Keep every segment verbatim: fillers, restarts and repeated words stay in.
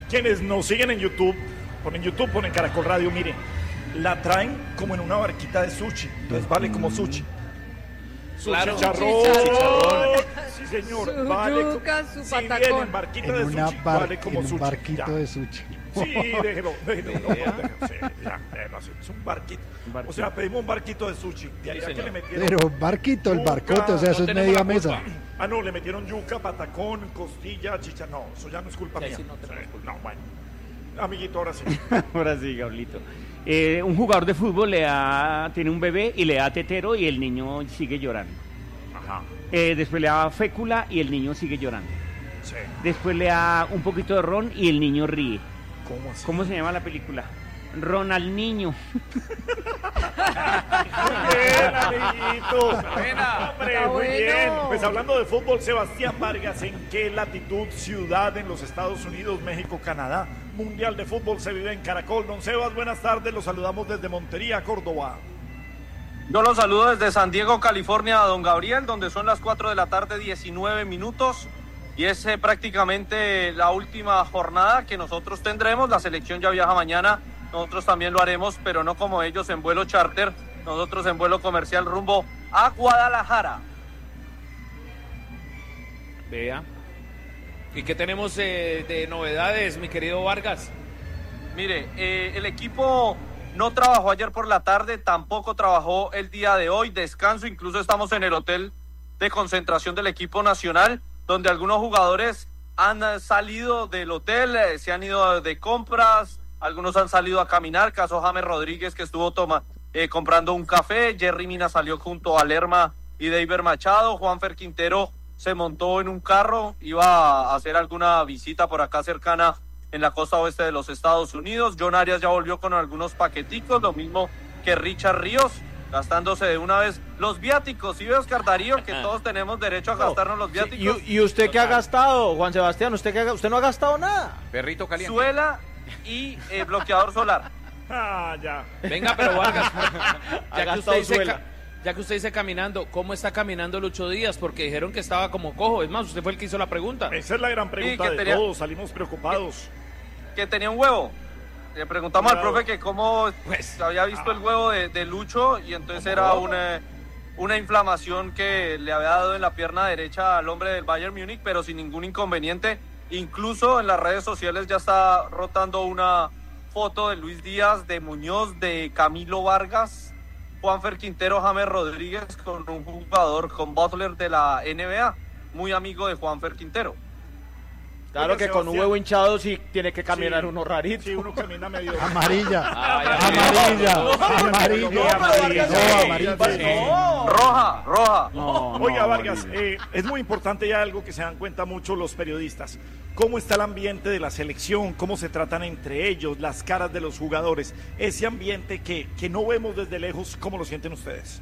Quienes nos siguen en YouTube, ponen YouTube, ponen Caracol Radio, miren, la traen como en una barquita de sushi, entonces vale como sushi. Su Claro. chicharrón. Chicharrón. Sí, señor. Su vale yuca, co- su si patacón. viene en barquita En, de una sushi, bar- vale como en un sushi. barquito ya. de sushi. Sí, déjelo, déjelo, no, no, déjelo, sí, ya, déjelo así, es un barquito. Un barquito. O sea, pedimos un barquito de sushi, de allá Sí, que señor. le metieron. Pero barquito, el Yuca, barcote, o sea, eso no es tenemos media la mesa. culpa. Ah, no, le metieron yuca, patacón, costilla, chicha. No, eso ya no es culpa Sí, mía. sí, no tenemos Sí, culpa. no, bueno. Amiguito, ahora sí. Ahora sí, Gablito. Eh, un jugador de fútbol le da, tiene un bebé y le da tetero y el niño sigue llorando. Ajá, Eh, después le da fécula y el niño sigue llorando. sí. Después le da un poquito de ron y el niño ríe. ¿Cómo así? ¿Cómo se llama la película? Ron al niño. Muy bien, amiguito. Buena. Hombre, Está muy bueno. bien. Pues hablando de fútbol, Sebastián Vargas, ¿en qué latitud, ciudad en los Estados Unidos, México, Canadá? Mundial de fútbol se vive en Caracol. Don Sebas, buenas tardes. Los saludamos desde Montería, Córdoba. Yo los saludo desde San Diego, California, don Gabriel, donde son las cuatro de la tarde, diecinueve minutos. Y es eh, prácticamente la última jornada que nosotros tendremos. La selección ya viaja mañana, nosotros también lo haremos, pero no como ellos en vuelo charter, nosotros en vuelo comercial rumbo a Guadalajara. Vea. ¿Y qué tenemos eh, de novedades, mi querido Vargas? Mire, eh, el equipo no trabajó ayer por la tarde, tampoco trabajó el día de hoy, descanso, incluso estamos en el hotel de concentración del equipo nacional, donde algunos jugadores han salido del hotel, eh, se han ido de compras, algunos han salido a caminar, caso James Rodríguez que estuvo toma, eh, comprando un café, Jerry Mina salió junto a Lerma y Deiber Machado, Juanfer Quintero se montó en un carro, iba a hacer alguna visita por acá cercana en la costa oeste de los Estados Unidos. John Arias ya volvió con algunos paqueticos, lo mismo que Richard Ríos, gastándose de una vez los viáticos. ¿Sí ve, Oscar Darío, que todos tenemos derecho a gastarnos los viáticos? ¿Y, y usted qué ha gastado, Juan Sebastián? ¿Usted qué ha- usted no ha gastado nada? Perrito caliente. Suela y eh, bloqueador solar. Ah, ya. Venga, pero Vargas, Ha ya que, gastado usted dice, suela. ca- ya que usted dice caminando, ¿cómo está caminando Lucho Díaz? Porque dijeron que estaba como cojo. Es más, usted fue el que hizo la pregunta. Esa es la gran pregunta Sí, que de tenía- todos. Salimos preocupados. Que tenía un huevo. Le preguntamos Cuidado. al profe que cómo Pues, había visto el huevo de, de Lucho y entonces era una, una inflamación que le había dado en la pierna derecha al hombre del Bayern Múnich, pero sin ningún inconveniente. Incluso en las redes sociales ya está rotando una foto de Luis Díaz, de Muñoz, de Camilo Vargas, Juanfer Quintero, James Rodríguez con un jugador, con Butler de la N B A, muy amigo de Juanfer Quintero. Claro Oiga, que con un Sebastián. huevo hinchado sí tiene que caminar Sí, uno rarito. Sí, uno camina medio. Amarilla. Ay, ay, Amarilla. No, Amarilla. no, Amarilla. no, No, no, amarilla. sí. No. Roja, roja. No, Oiga, no, Vargas, horrible. eh, es muy importante ya algo que se dan cuenta mucho los periodistas. ¿Cómo está el ambiente de la selección? ¿Cómo se tratan entre ellos? Las caras de los jugadores. Ese ambiente que, que no vemos desde lejos, ¿cómo lo sienten ustedes?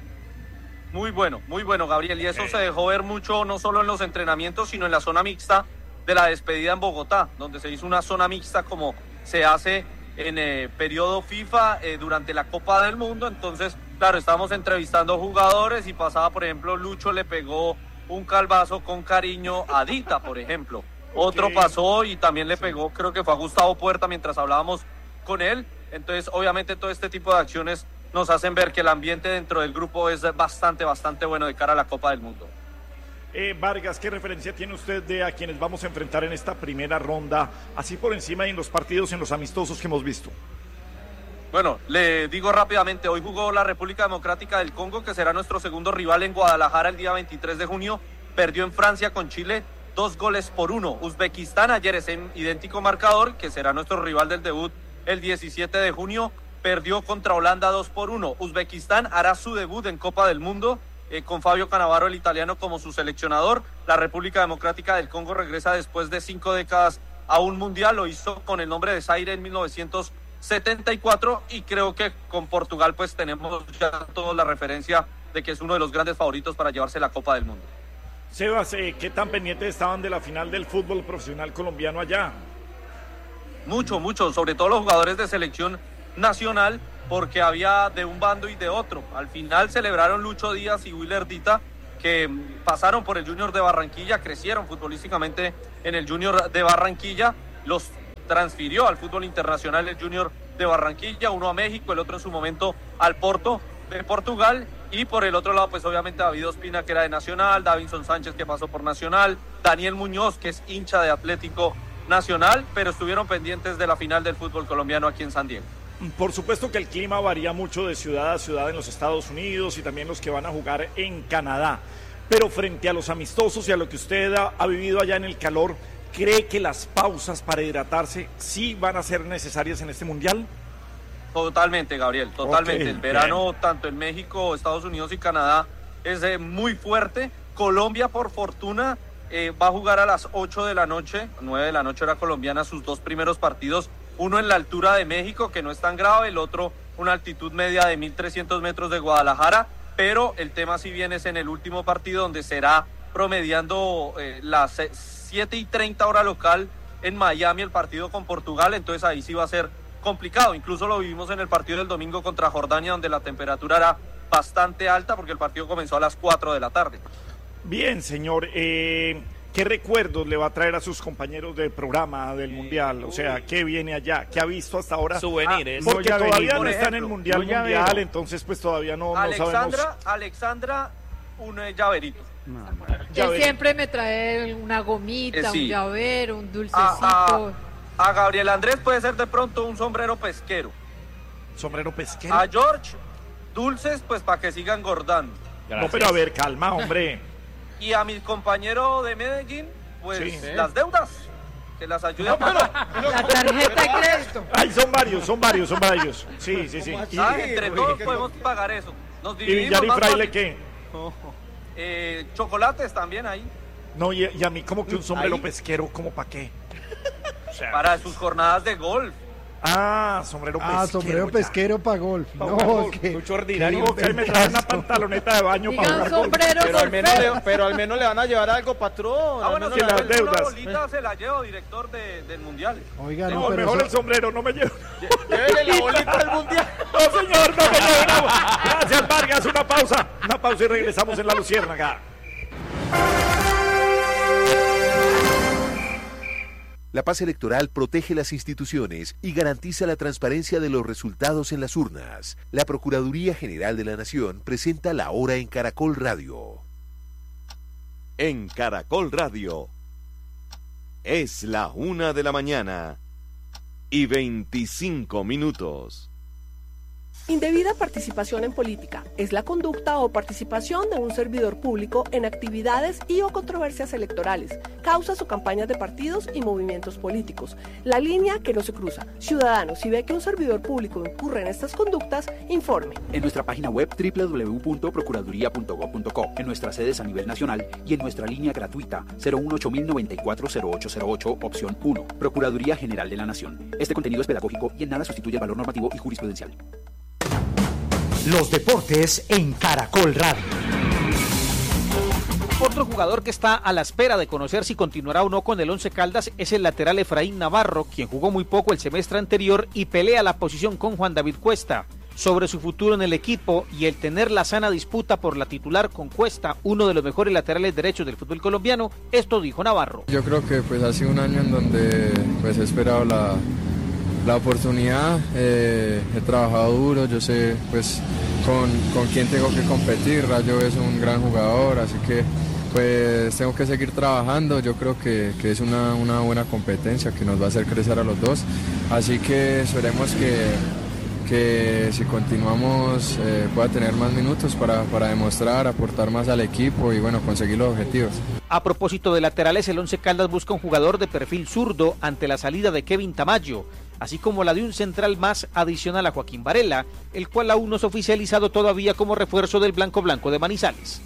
Muy bueno, muy bueno, Gabriel. Y eso Ok. se dejó ver mucho, no solo en los entrenamientos, sino en la zona mixta de la despedida en Bogotá, donde se hizo una zona mixta como se hace en eh, periodo FIFA eh, durante la Copa del Mundo. Entonces, claro, estábamos entrevistando jugadores y pasaba, por ejemplo, Lucho le pegó un calvazo con cariño a Dita, por ejemplo. Otro Ok. pasó y también le pegó, creo que fue a Gustavo Puerta mientras hablábamos con él. Entonces, obviamente, todo este tipo de acciones nos hacen ver que el ambiente dentro del grupo es bastante, bastante bueno de cara a la Copa del Mundo. Eh, Vargas, ¿qué referencia tiene usted de a quienes vamos a enfrentar en esta primera ronda, así por encima y en los partidos, en los amistosos que hemos visto? Bueno, le digo rápidamente, hoy jugó la República Democrática del Congo, que será nuestro segundo rival en Guadalajara el día veintitrés de junio. Perdió en Francia con Chile, dos goles por uno. Uzbekistán ayer es en idéntico marcador, que será nuestro rival del debut el diecisiete de junio. Perdió contra Holanda dos por uno. Uzbekistán hará su debut en Copa del Mundo, eh, con Fabio Cannavaro, el italiano, como su seleccionador. La República Democrática del Congo regresa después de cinco décadas a un mundial. Lo hizo con el nombre de Zaire en mil novecientos setenta y cuatro y creo que con Portugal pues tenemos ya toda la referencia de que es uno de los grandes favoritos para llevarse la Copa del Mundo. Sebas, eh, ¿qué tan pendientes estaban de la final del fútbol profesional colombiano allá? Mucho, mucho, sobre todo los jugadores de selección nacional, porque había de un bando y de otro. Al final celebraron Lucho Díaz y Willer Dita, que pasaron por el Junior de Barranquilla, crecieron futbolísticamente en el Junior de Barranquilla. Los transfirió al fútbol internacional el Junior de Barranquilla, uno a México, el otro en su momento al Porto de Portugal, y por el otro lado pues obviamente David Ospina, que era de Nacional, Davinson Sánchez, que pasó por Nacional, Daniel Muñoz, que es hincha de Atlético Nacional, pero estuvieron pendientes de la final del fútbol colombiano aquí en San Diego. Por supuesto que el clima varía mucho de ciudad a ciudad en los Estados Unidos y también los que van a jugar en Canadá, pero frente a los amistosos y a lo que usted ha, ha vivido allá en el calor, ¿cree que las pausas para hidratarse sí van a ser necesarias en este mundial? Totalmente, Gabriel, totalmente. Okay, el verano, bien. tanto en México, Estados Unidos y Canadá, es eh, muy fuerte. Colombia, por fortuna, eh, va a jugar a las ocho de la noche, nueve de la noche hora colombiana, sus dos primeros partidos. Uno en la altura de México, que no es tan grave, el otro una altitud media de mil trescientos metros de Guadalajara, pero el tema sí viene es en el último partido, donde será promediando eh, las siete y treinta hora local en Miami el partido con Portugal, entonces ahí sí va a ser complicado. Incluso lo vivimos en el partido del domingo contra Jordania, donde la temperatura era bastante alta porque el partido comenzó a las cuatro de la tarde. Bien, señor, eh, ¿qué recuerdos le va a traer a sus compañeros del programa del Mundial? O sea, ¿qué viene allá? ¿Qué ha visto hasta ahora? Souvenirs. Ah, porque todavía no por está en el ejemplo, Mundial un llavero. Mundial, entonces pues todavía no, no Alexandra, sabemos. Alexandra, un eh, llaverito. No, Ya Él ve. siempre me trae una gomita, Eh, sí. un llavero, un dulcecito. A, a, a Gabriel Andrés puede ser de pronto un sombrero pesquero. Sombrero pesquero. A George, dulces, pues para que sigan engordando. No, pero a ver, calma, hombre. Y a mi compañero de Medellín, pues Sí. las deudas, que las ayude a pagar. La tarjeta de crédito. Ay, son varios, son varios, son varios. Sí, sí, sí. Y, Ah, entre todos podemos pagar eso. Nos y dividimos. Villar y más Fraile, fácil. ¿qué? Eh, chocolates también ahí, No, y, y a mí como que un sombrero Ahí. pesquero, ¿como para qué? O sea, para sus jornadas de golf. Ah, sombrero pesquero. Ah, sombrero ya. pesquero para golf. Pa' No, golf. que Mucho ordinario. Digo que ahí me trae una pantaloneta de baño para Digan jugar golf. sombrero Pero al, menos golfero. le, pero al menos le van a llevar algo, patrón. Ah, Al bueno, menos si que le la las van a- una deudas. bolita se la llevo, director de, del mundial. Oiga, No, no, pero mejor eso- el sombrero, no me llevo. Llévele la bolita del mundial. No, señor, no me llevo. No. Gracias, Vargas. Una pausa. Una pausa y regresamos en La Luciérnaga. La paz electoral protege las instituciones y garantiza la transparencia de los resultados en las urnas. La Procuraduría General de la Nación presenta La Hora en Caracol Radio. En Caracol Radio es la una de la mañana y veinticinco minutos. Indebida participación en política es la conducta o participación de un servidor público en actividades y o controversias electorales, causas o campañas de partidos y movimientos políticos. La línea que no se cruza. Ciudadano, si ve que un servidor público incurre en estas conductas, informe. En nuestra página web doble u doble u doble u punto procuraduría punto gob punto co, en nuestras sedes a nivel nacional y en nuestra línea gratuita cero uno ocho nueve cuatro cero ocho cero ocho, opción uno. Procuraduría General de la Nación. Este contenido es pedagógico y en nada sustituye el valor normativo y jurisprudencial. Los deportes en Caracol Radio. Otro jugador que está a la espera de conocer si continuará o no con el Once Caldas es el lateral Efraín Navarro, quien jugó muy poco el semestre anterior y pelea la posición con Juan David Cuesta. Sobre su futuro en el equipo y el tener la sana disputa por la titular con Cuesta, uno de los mejores laterales derechos del fútbol colombiano, esto dijo Navarro. Yo creo que pues ha sido un año en donde pues he esperado la, la oportunidad, eh, he trabajado duro, yo sé pues con, con quién tengo que competir. Rayo es un gran jugador, así que pues tengo que seguir trabajando. Yo creo que, que es una, una buena competencia que nos va a hacer crecer a los dos, así que esperemos que, que si continuamos eh, pueda tener más minutos para, para demostrar, aportar más al equipo y bueno, conseguir los objetivos. A propósito de laterales, el Once Caldas busca un jugador de perfil zurdo ante la salida de Kevin Tamayo, así como la de un central más adicional a Joaquín Varela, el cual aún no es oficializado todavía como refuerzo del Blanco Blanco de Manizales.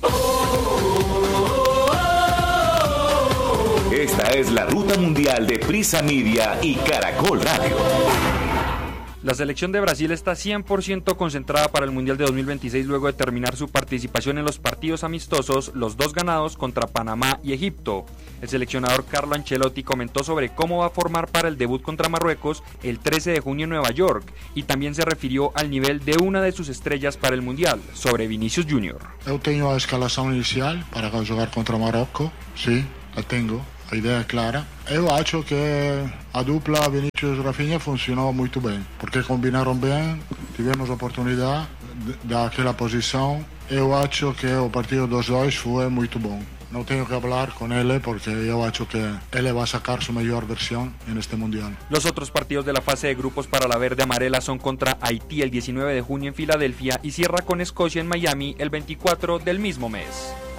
Esta es la ruta mundial de Prisa Media y Caracol Radio. La selección de Brasil está cien por ciento concentrada para el Mundial de dos mil veintiséis luego de terminar su participación en los partidos amistosos, los dos ganados contra Panamá y Egipto. El seleccionador Carlo Ancelotti comentó sobre cómo va a formar para el debut contra Marruecos el trece de junio en Nueva York y también se refirió al nivel de una de sus estrellas para el Mundial, sobre Vinícius Júnior Eu tenho a escalação inicial para jogar contra Marrocos, sí, la tengo. a ideia é clara. Eu acho que a dupla Vinícius-Rafinha funcionou muito bem, porque combinaram bem, tivemos oportunidade daquela posição. Eu acho que o partido dos dois foi muito bom. Não tenho que falar com ele porque eu acho que ele vai sacar su mejor versión en este mundial. Los otros partidos de la fase de grupos para la verde amarela son contra Haití el diecinueve de junio en Filadelfia y cierra con Escocia en Miami el veinticuatro del mismo mes.